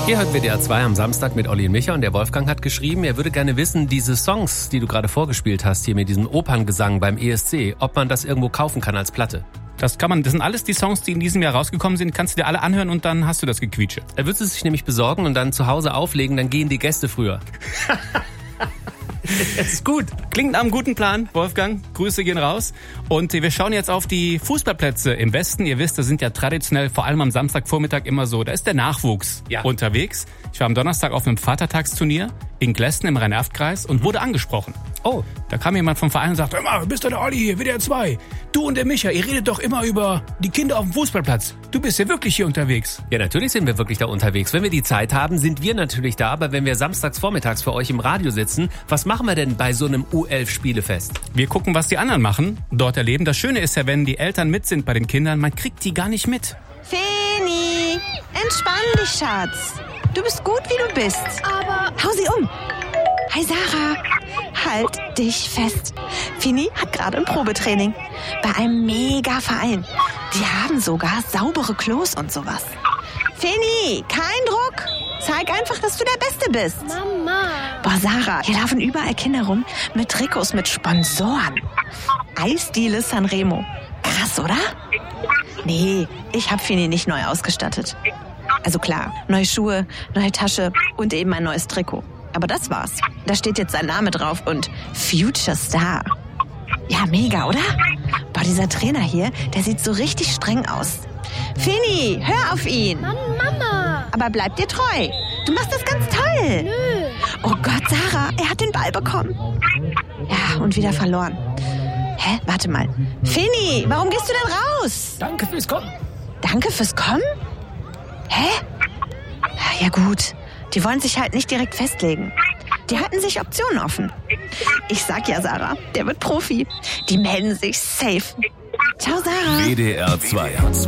Hier hört WDR 2 am Samstag mit Olli und Micha und der Wolfgang hat geschrieben, er würde gerne wissen, diese Songs, die du gerade vorgespielt hast, hier mit diesem Operngesang beim ESC, ob man das irgendwo kaufen kann als Platte. Das kann man, das sind alles die Songs, die in diesem Jahr rausgekommen sind, kannst du dir alle anhören und dann hast du das Gequietsche. Er würde es sich nämlich besorgen und dann zu Hause auflegen, dann gehen die Gäste früher. Das ist gut. Klingt nach einem guten Plan, Wolfgang. Grüße gehen raus. Und wir schauen jetzt auf die Fußballplätze im Westen. Ihr wisst, das sind ja traditionell vor allem am Samstagvormittag immer so, da ist der Nachwuchs unterwegs. Ich war am Donnerstag auf einem Vatertagsturnier in Glessen im Rhein-Erft-Kreis und wurde angesprochen. Oh, da kam jemand vom Verein und sagte, hör mal, bist du der Olli hier, WDR 2? Du und der Micha, ihr redet doch immer über die Kinder auf dem Fußballplatz. Du bist ja wirklich hier unterwegs. Ja, natürlich sind wir wirklich da unterwegs. Wenn wir die Zeit haben, sind wir natürlich da. Aber wenn wir samstags vormittags für euch im Radio sitzen, was machen wir denn bei so einem U11-Spielefest? Wir gucken, was die anderen machen, dort erleben. Das Schöne ist ja, wenn die Eltern mit sind bei den Kindern, man kriegt die gar nicht mit. Feni, entspann dich, Schatz. Du bist gut, wie du bist. Aber hau sie um. Hi, Sarah. Halt dich fest. Fini hat gerade ein Probetraining bei einem Mega-Verein. Die haben sogar saubere Klos und sowas. Fini, kein Druck. Zeig einfach, dass du der Beste bist. Mama. Boah, Sarah, hier laufen überall Kinder rum mit Trikots mit Sponsoren. Eisdiele Sanremo. Krass, oder? Nee, ich hab Fini nicht neu ausgestattet. Also klar, neue Schuhe, neue Tasche und eben ein neues Trikot. Aber das war's. Da steht jetzt sein Name drauf und Future Star. Ja, mega, oder? Boah, dieser Trainer hier, der sieht so richtig streng aus. Fini, hör auf ihn. Mama. Aber bleib dir treu. Du machst das ganz toll. Nö. Oh Gott, Sarah, er hat den Ball bekommen. Ja, und wieder verloren. Hä? Warte mal. Fini, warum gehst du denn raus? Danke fürs Kommen. Danke fürs Kommen? Hä? Ja gut, die wollen sich halt nicht direkt festlegen. Die halten sich Optionen offen. Ich sag ja, Sarah, der wird Profi. Die melden sich safe. Ciao, Sarah. WDR 2.